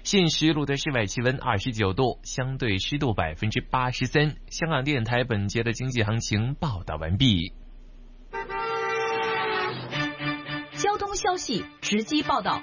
现时录的室外气温29度，相对湿度83%。香港电台本节的经济行情报道完毕。 交通消息直击报道。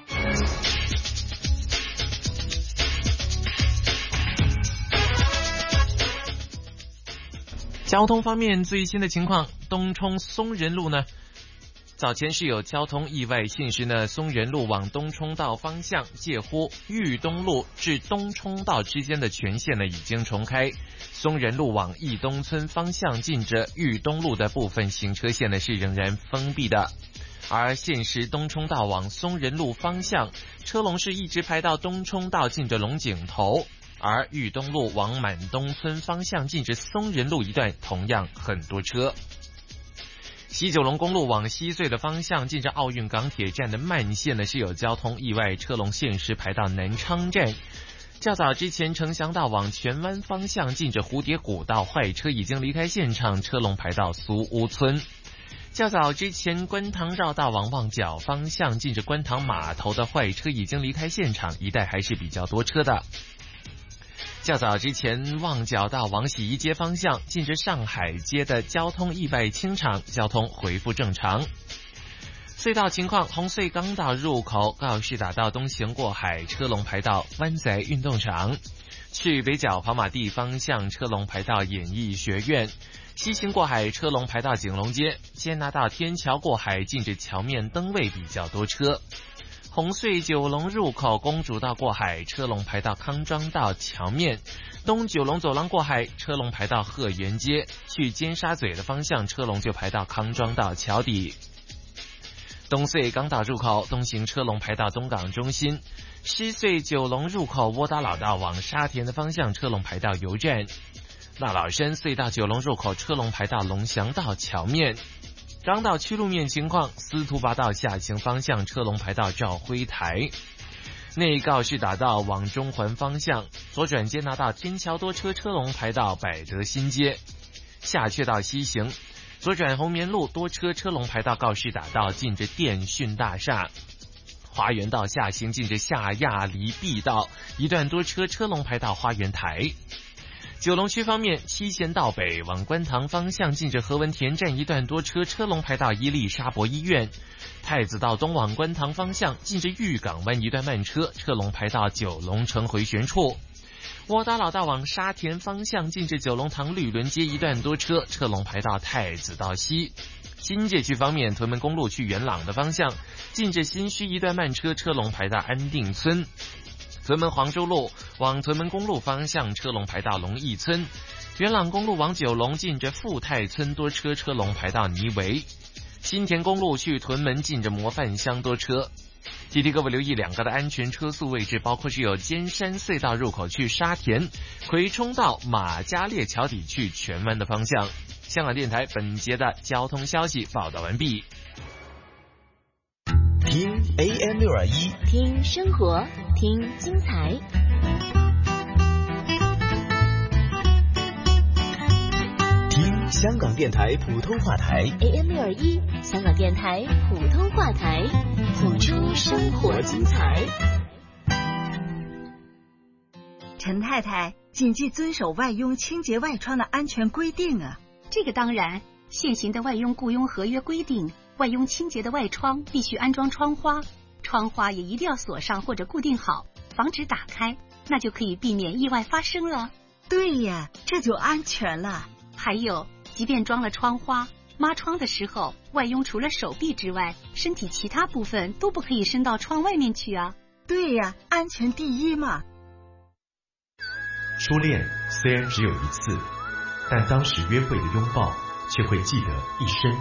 交通方面最新的情况，东冲松仁路呢，早前是有交通意外，现时呢，松仁路往东冲道方向介乎裕东路至东冲道之间的全线呢已经重开，松仁路往义东村方向近着裕东路的部分行车线呢是仍然封闭的。而现时东冲道往松仁路方向，车龙是一直排到东冲道近着龙井头。而裕东路往满东村方向近着松仁路一段同样很多车。西九龙公路往西隧的方向近着奥运港铁站的慢线呢是有交通意外，车龙现时排到南昌站。较早之前城乡道往荃湾方向近着蝴蝶谷道坏车已经离开现场，车龙排到苏屋村。较早之前观塘绕道往旺角方向近着观塘码头的坏车已经离开现场，一带还是比较多车的。较早之前旺角道往洗衣街方向近着上海街的交通意外清场，交通恢复正常。隧道情况，红隧港岛入口告士打道东行过海，车龙排到湾仔运动场；去北角跑马地方向，车龙排到演艺学院；西行过海，车龙排到景隆街；坚拿道天桥过海近着桥面灯位比较多车。红隧九龙入口公主道过海，车龙排到康庄道桥面；东九龙走廊过海，车龙排到鹤园街；去尖沙咀的方向，车龙就排到康庄道桥底。东隧港岛入口东行车龙排到东港中心；西隧九龙入口窝打老道往沙田的方向，车龙排到油站；大老山隧道九龙入口车龙排到龙翔道桥面。港岛区路面情况，司徒拔道下行方向车龙排到肇辉台；内告士打道往中环方向左转接拿道天桥多车，车龙排到百德新街；下阙道西行左转红棉路多车，车龙排到告士打道近着电讯大厦；花园道下行近着下亚厘毕道一段多车，车龙排到花园台。九龙区方面，七贤道北往观塘方向近着何文田站一段多车，车龙排到伊利沙伯医院；太子道东往观塘方向近着玉港湾一段慢车，车龙排到九龙城回旋处；窝打老道往沙田方向近着九龙塘绿轮街一段多车，车龙排到太子道西。新界区方面，屯门公路去元朗的方向近着新墟一段慢车，车龙排到安定村；屯门黄州路往屯门公路方向，车龙排到龙义村；元朗公路往九龙近着富泰村多车，车龙排到泥围；新田公路去屯门近着模范乡多车。提提各位留意两个的安全车速位置，包括是有尖山隧道入口去沙田、葵冲道马嘉烈桥底去荃湾的方向。香港电台本节的交通消息报道完毕。 听 AM621， 听生活，听精彩。 听香港电台普通话台 AM621，香港电台普通话台，谱出生活精彩。 陈太太，谨记遵守外佣清洁外窗的安全规定啊！ 这个当然，现行的外佣雇佣合约规定，外佣清洁的外窗必须安装窗花，窗花也一定要锁上或者固定好，防止打开，那就可以避免意外发生了。 对呀，这就安全了。 还有，即便装了窗花，抹窗的时候，外佣除了手臂之外，身体其他部分都不可以伸到窗外面去啊。 对呀，安全第一嘛。 初恋虽然只有一次，但当时约会的拥抱却会记得一生。